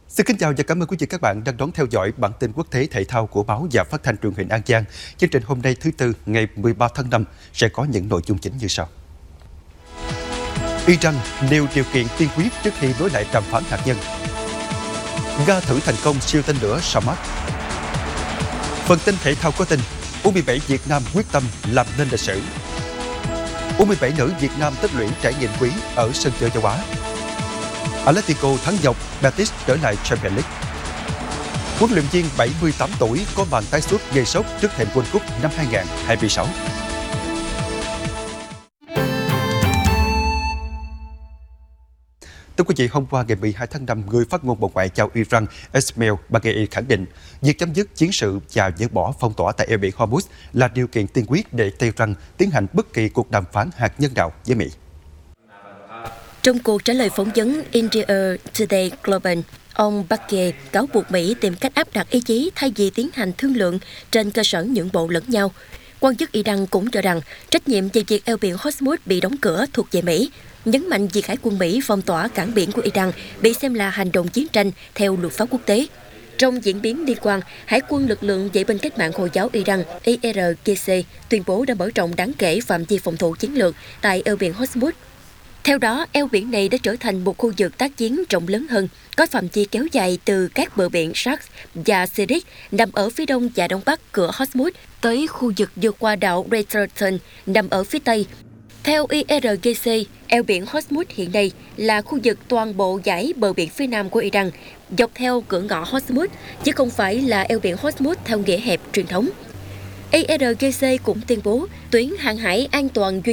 Xin kính chào và cảm ơn quý vị các bạn đang đón theo dõi bản tin quốc tế thể thao của báo và phát thanh truyền hình An Giang. Chương trình hôm nay thứ Tư ngày 13 tháng 5 sẽ có những nội dung chính như sau. Iran nêu điều kiện tiên quyết trước khi nối lại đàm phán hạt nhân. Nga thử thành công siêu tên lửa Samad. Phần tin thể thao có tin U17 Việt Nam quyết tâm làm nên lịch sử. U17 nữ Việt Nam tích lũy trải nghiệm quý ở sân chơi châu Á. Atletico thắng dọc, Betis trở lại Champions League. Huấn luyện viên 78 tuổi có màn tái xuất gây sốc trước thềm World Cup năm 2026. Thưa quý vị, hôm qua ngày 12 tháng 5, người phát ngôn Bộ Ngoại giao Iran Esmail Baghei khẳng định việc chấm dứt chiến sự và dỡ bỏ phong tỏa tại eo biển Hormuz là điều kiện tiên quyết để Tehran tiến hành bất kỳ cuộc đàm phán hạt nhân nào với Mỹ. Trong cuộc trả lời phỏng vấn India Today Global, ông Baghei cáo buộc Mỹ tìm cách áp đặt ý chí thay vì tiến hành thương lượng trên cơ sở nhượng bộ lẫn nhau. Quan chức Iran cũng cho rằng trách nhiệm về việc eo biển Hormuz bị đóng cửa thuộc về Mỹ, nhấn mạnh việc Hải quân Mỹ phong tỏa cảng biển của Iran bị xem là hành động chiến tranh theo luật pháp quốc tế. Trong diễn biến liên quan, Hải quân lực lượng vệ binh cách mạng Hồi giáo Iran IRGC tuyên bố đã mở rộng đáng kể phạm vi phòng thủ chiến lược tại eo biển Hormuz. Theo đó, eo biển này đã trở thành một khu vực tác chiến rộng lớn hơn, có phạm vi kéo dài từ các bờ biển Sharq và Sirik nằm ở phía đông và đông bắc cửa Hormuz tới khu vực vượt qua đảo Returton nằm ở phía tây. Theo IRGC, eo biển Hormuz hiện nay là khu vực toàn bộ dải bờ biển phía nam của Iran, dọc theo cửa ngõ Hormuz, chứ không phải là eo biển Hormuz theo nghĩa hẹp truyền thống. IRGC cũng tuyên bố tuyến hàng hải an toàn duy